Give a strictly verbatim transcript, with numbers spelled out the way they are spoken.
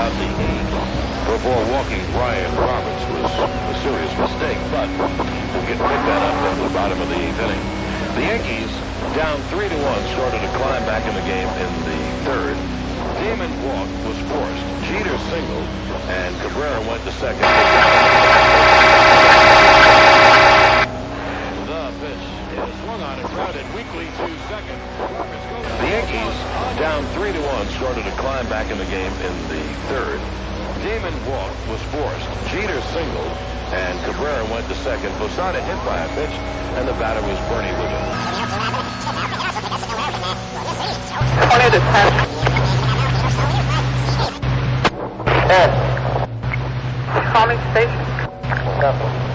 out the eight before walking Brian Roberts was a serious mistake, but we'll get pick that up at the bottom of the eighth inning. The Yankees, down three to one, started to climb back in the game in the third. Damon walk was forced. Jeter singled, and Cabrera went to second. The pitch is swung on and grounded weakly to second. The Yankees, down three to one, started to climb back in the game in the third. Damon walk was forced. Jeter singled, and Cabrera went to second. Posada hit by a pitch, and the batter was Bernie Williams. twenty to ten. ten. Calling station.